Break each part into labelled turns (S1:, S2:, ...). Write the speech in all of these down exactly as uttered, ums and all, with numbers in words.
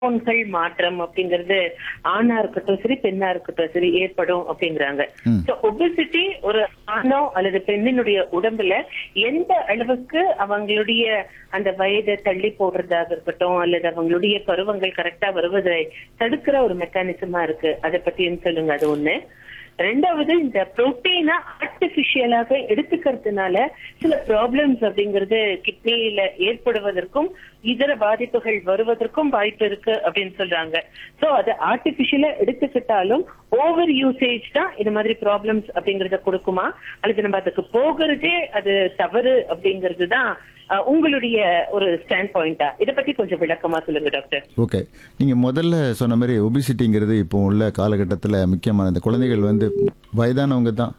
S1: ஹார்மோன்கள் மாற்றம் அப்படிங்கிறது ஆணா இருக்கட்டும் சரி பெண்ணா இருக்கட்டும் சரி ஏற்படும் அப்படிங்கிறாங்க. சோ ஒபிசிட்டி ஒரு ஆணோ அல்லது பெண்ணினுடைய உடம்புல எந்த அளவுக்கு அவங்களுடைய அந்த வயதை தள்ளி போடுறதாக இருக்கட்டும் அல்லது அவங்களுடைய பருவங்கள் கரெக்டா வருவதை தடுக்கிற ஒரு மெக்கானிசமா இருக்கு. அதை பத்தியும் சொல்லுங்க. அது ஒண்ணு. ரெண்டாவது, இந்த புரோட்டீனா ஆர்டிபிஷியலாக எடுத்துக்கிறதுனால சில ப்ராப்ளம்ஸ் அப்படிங்கிறது கிட்னியில ஏற்படுவதற்கும் இதர பாதிப்புகள் வருவதற்கும் வாய்ப்பு இருக்கு அப்படின்னு சொல்றாங்க. சோ அது ஆர்டிபிஷியலா எடுத்துக்கிட்டாலும் ஓவர் யூசேஜ் தான் இது மாதிரி ப்ராப்ளம்ஸ் அப்படிங்கறத கொடுக்குமா அல்லது நம்ம அதுக்கு போகிறதே அது தவறு அப்படிங்கிறது தான் உங்களுடைய ஒரு ஸ்டாண்ட் பாயிண்டா? இதை பத்தி கொஞ்சம் விளக்கமா சொல்லுங்க டாக்டர்.
S2: ஓகே, நீங்க முதல்ல சொன்ன மாதிரி ஒபிசிட்டிங்கிறது இப்போ உள்ள காலகட்டத்தில் முக்கியமான இந்த குழந்தைகள் வந்து வயதானவங்க தான்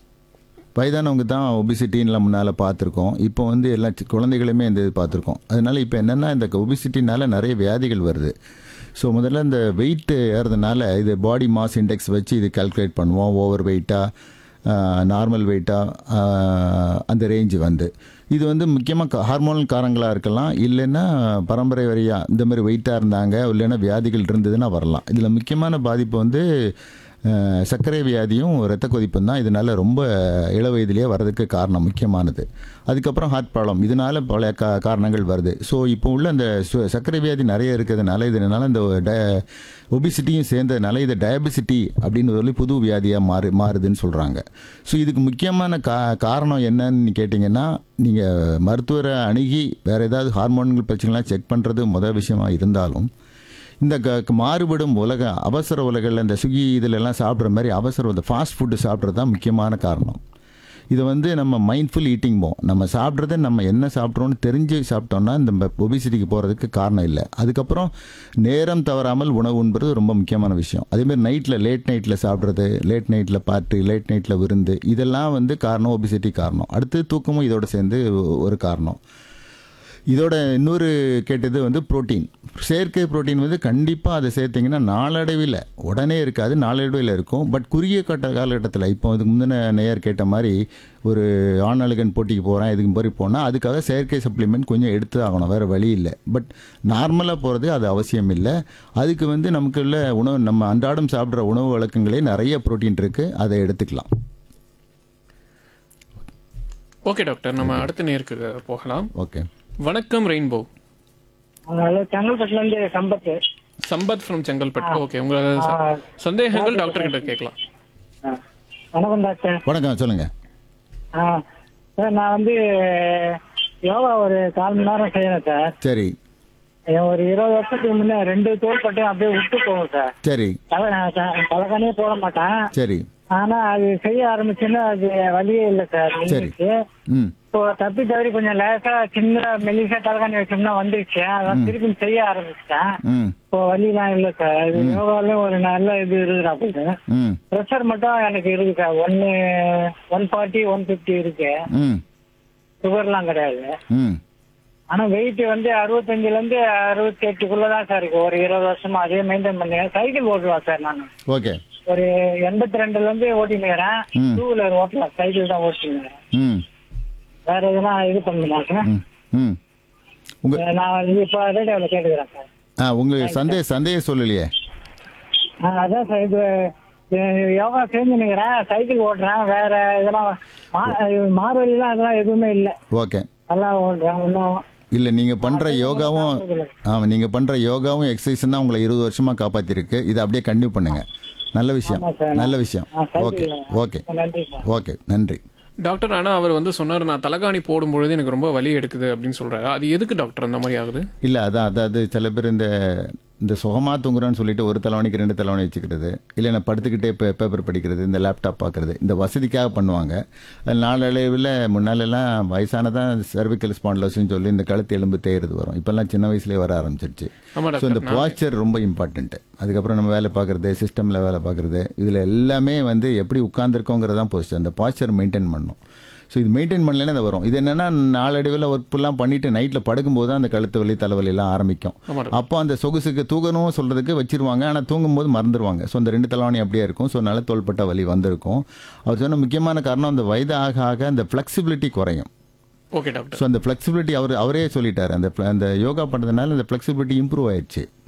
S2: வயதானவங்க தான் ஒபிசிட்டின்னு முன்னால் பார்த்துருக்கோம். இப்போ வந்து எல்லா சி- குழந்தைகளுமே இந்த இது பார்த்துருக்கோம். அதனால இப்போ என்னென்னா இந்த ஒபிசிட்டினால நிறைய வியாதிகள் வருது. ஸோ முதல்ல இந்த வெயிட் ஏறதுனால இது பாடி மாஸ் இண்டெக்ஸ் வச்சு இது கால்குலேட் பண்ணுவோம். ஓவர் வெயிட்டாக நார்மல் வெயிட்டாக அந்த ரேஞ்சு வந்து இது வந்து முக்கியமாக ஹார்மோனல் காரங்களாக இருக்கலாம், இல்லைன்னா பரம்பரை வரியாக இந்த மாதிரி வெயிட்டாக இருந்தாங்க, இல்லைன்னா வியாதிகள் இருந்ததுன்னா வரலாம். இதில் முக்கியமான பாதிப்பு வந்து அஹ், சர்க்கரை வியாதியும் இரத்த கொதிப்பும் தான் இதனால ரொம்ப இள வயதிலேயே வர்றதுக்கு காரணம் முக்கியமானது. அதுக்கப்புறம் ஹார்ட் ப்ராப்ளம் இதனால பல கா காரணங்கள் வருது. ஸோ இப்போ உள்ள அந்த சு- சர்க்கரை வியாதி நிறைய இருக்கிறதுனால இதனால இந்த ட ஒபிசிட்டியும் சேர்ந்ததுனால இதை டயபிசிட்டி அப்படின்னு சொல்லி புது வியாதியாக மாறு மாறுதுன்னு சொல்கிறாங்க. ஸோ இதுக்கு முக்கியமான கா காரணம் என்னன்னு கேட்டிங்கன்னா, நீங்கள் மருத்துவரை அணுகி வேறு ஏதாவது ஹார்மோன்கள் பிரச்சனைலாம் செக் பண்ணுறது முதல் விஷயமா இருந்தாலும், இந்த க மாறுபடும் உலக அவசர உலகில் இந்த ஸ்விக்கி இதில் எல்லாம் சாப்பிட்ற மாதிரி அவசர இந்த ஃபாஸ்ட் ஃபுட்டு சாப்பிட்றது தான் முக்கியமான காரணம். இது வந்து நம்ம மைண்ட்ஃபுல் ஈட்டிங் போம், நம்ம சாப்பிட்றத நம்ம என்ன சாப்பிட்றோன்னு தெரிஞ்சு சாப்பிட்டோம்னா இந்த ஒபிசிட்டிக்கு போகிறதுக்கு காரணம் இல்லை. அதுக்கப்புறம் நேரம் தவறாமல் உணவு உண்பது ரொம்ப முக்கியமான விஷயம். அதேமாதிரி நைட்டில் லேட் நைட்டில் சாப்பிட்றது, லேட் நைட்டில் பார்ட்டி, லேட் நைட்டில் விருந்து, இதெல்லாம் வந்து காரணம், ஒபிசிட்டி காரணம். அடுத்து தூக்கமும் இதோட சேர்ந்து ஒரு காரணம். இதோட இன்னொரு கேட்டது வந்து புரோட்டீன். செயற்கை புரோட்டீன் வந்து கண்டிப்பாக அதை சேர்த்திங்கன்னா நாளடைவில் உடனே இருக்காது, நாளடைவில் இருக்கும். பட் குறுகிய கட்ட காலகட்டத்தில் இப்போ அதுக்கு முந்தின நேயர் கேட்ட மாதிரி ஒரு ஆணழகன் போட்டிக்கு போகிறேன் இதுக்கு மாதிரி போனால் அதுக்காக செயற்கை சப்ளிமெண்ட் கொஞ்சம் எடுத்து ஆகணும், வேறு வழி இல்லை. பட் நார்மலாக போகிறது அது அவசியம் இல்லை. அதுக்கு வந்து நமக்கு உள்ள உணவு, நம்ம அன்றாடம் சாப்பிட்ற உணவு வழக்கங்களே நிறைய புரோட்டீன் இருக்குது, அதை எடுத்துக்கலாம்.
S3: ஓகே டாக்டர், நம்ம அடுத்த நேருக்கு போகலாம்.
S2: ஓகே,
S3: வணக்கம் ரெயின்போ.
S4: ஹலோ, செங்கல்பட்டுல இருந்து சம்பத்.
S3: சம்பத் ஃப்ரம் செங்கல்பட்டு. ஓகே, உங்களோட ச- சந்தேகங்கள் டாக்டர் கிட்ட கேட்கலாம்.
S4: ஆ, வணக்கம் டாக்டர்.
S2: வணக்கம், சொல்லுங்கள்.
S4: ஆ சார், நான் வந்து யோகா ஒரு கால் மணி நேரம் செய்யணும் சார்.
S2: சரி
S4: என் ஒரு இருபது வருஷத்துக்கு முன்னே ரெண்டு தோள்பட்டையும் அப்படியே விட்டு போகும் சார்.
S2: சரி
S4: தலை தலைக்கானே போட மாட்டேன்.
S2: சரி
S4: ஆனா அது செய்ய ஆரம்பிச்சுன்னா அது வழியே இல்லை சார்.
S2: சரி.
S4: நின்னுச்சு.
S2: ம்
S4: இப்போ தப்பி தவறி கொஞ்சம் லேசா சின்ன மெல்லிசா தலைக்காணி வச்சோம்னா வந்துருச்சு. அதான் திருப்பி செய்ய ஆரம்பிச்சிட்டேன்.
S2: ம்
S4: இப்போ வழியெல்லாம் இல்லை சார். அது யோகாவிலும் ஒரு நல்ல இது இருக்குதா அப்படின்னு.
S2: ம்
S4: ப்ரெஷர் மட்டும் எனக்கு இருக்கு சார். ஒன்னு ஒன் ஃபார்ட்டி ஒன் பிப்டி இருக்கு.
S2: ம்
S4: சுகர்லாம் கிடையாது.
S2: ம்
S4: ஆனா வெயிட் வந்து அறுபத்தஞ்சுல இருந்து அறுபத்தி எட்டுக்குள்ளதான் சார் இருக்கு. ஒரு இருபது வருஷமா அதே மெயின்டைன் பண்ணி சைக்கிள் ஓட்டுவேன் சார். நான்
S2: ஓகே.
S4: ஒரு எண்பத்தி ரெண்டுல இருந்து ஓட்டினுக்கிறேன்.
S2: ம்.
S4: டூ வீலர் ஓட்டலாம், சைக்கிள் தான் ஓட்டினுக்கிறேன்.
S2: ம்
S4: வேற எதுனா இது பண்ண மாட்டேன்.
S2: ம் ம் உங்க
S4: நான் வந்து இப்போ ரேடியோவில் கேட்டுக்கிறேன் சார்.
S2: ஆ உங்களுக்கு சந்தேக சந்தேகம் சொல்லலையே.
S4: ஆ, அதான் சார். இது இது யோகா செஞ்சுனுக்கிறேன், சைக்கிள் ஓட்டுறேன். வேற இதெல்லாம் மா மாறுவெளிலாம் அதெல்லாம் எதுவுமே இல்லை.
S2: ஓகே.
S4: நல்லா ஓட்டுறேன். ஒன்றும்
S2: இல்லை, நீங்கள் பண்ணுற யோகாவும் ஆமாம் நீங்கள் பண்ணுற யோகாவும் எக்ஸசைஸும் தான் உங்களை இருபது வருஷமாக காப்பாற்றிருக்கு. இதை அப்படியே கண்டினியூ பண்ணுங்கள். நல்ல விஷயம்,
S4: ஆமா சார்.
S2: நல்ல விஷயம்.
S4: ஆ, சைக்கிள்
S2: ஓகே ஓகே
S4: நன்றி சார்.
S2: ஓகே, நன்றி.
S3: டாக்டர், ஆனா அவர் வந்து சொன்னார், நான் தலைகாணி போடும்பொழுது எனக்கு ரொம்ப வலி எடுக்குது அப்படின்னு சொல்றாரு. அது எதுக்கு டாக்டர் அந்த மாதிரி ஆகுது?
S2: இல்லை அதான் அதாவது சில பேர் இந்த இந்த சுகமாக தூங்குறோன்னு சொல்லிட்டு ஒரு தலைவணிக்கு ரெண்டு தலைவணி வச்சுக்கிறது, இல்லைன்னா படுத்துக்கிட்டே பே பேப்பர் படிக்கிறது, இந்த லேப்டாப் பார்க்குறது, இந்த வசதிக்காக பண்ணுவாங்க. அது நாளடைவில் முன்னாலெல்லாம் வயசானதான் சர்விக்கல் ஸ்பான்லோஸ்ன்னு சொல்லி இந்த கழுத்து எலும்பு தேய்றது வரும். இப்போல்லாம் சின்ன வயசுலேயே வர ஆரம்பிச்சிருச்சு.
S3: ஆமா
S2: ஸோ இந்த
S3: டாக்டர்.
S2: பாஸ்டர் ரொம்ப இம்பார்ட்டன்ட்டு. அதுக்கப்புறம் நம்ம வேலை பார்க்குறது, சிஸ்டமில் வேலை பார்க்குறது, இதில் எல்லாமே வந்து எப்படி உட்காந்துருக்கோங்கிறதான் போஸ்டர். அந்த பாஸ்டர் மெயின்டைன் பண்ணணும். ஸோ இது மெயின்டைன் பண்ணலைன்னா அது வரும். இது என்னென்னா நாளடைவில் ஒர்க் ஃபுல்லாக பண்ணிவிட்டு நைட்டில் படுக்கும்போது தான் அந்த கழுத்து வலி தலைவலியெல்லாம் ஆரம்பிக்கும்.
S3: ஆமா டாக்டர்.
S2: அப்போ அந்த சொகுசுக்கு தூங்கணும் சொல்கிறதுக்கு வச்சிருவாங்க, ஆனால் தூங்கும்போது மறந்துடுவாங்க. ஸோ அந்த ரெண்டு தலைவாணி அப்படியே இருக்கும். ஸோ அதனால தோள்பட்ட வலி வந்திருக்கும். அவர் சொன்ன முக்கியமான காரணம் அந்த வயது ஆக ஆக அந்த ஃப்ளெக்சிபிலிட்டி குறையும்.
S3: Okay doctor.
S2: ஸோ அந்த ஃப்ளெக்சிபிலிட்டி அவர் அவரே சொல்லிட்டார். அந்த அந்த யோகா பண்ணுறதுனால அந்த ஃப்ளெக்சிபிலிட்டி இம்ப்ரூவ் ஆயிடுச்சு.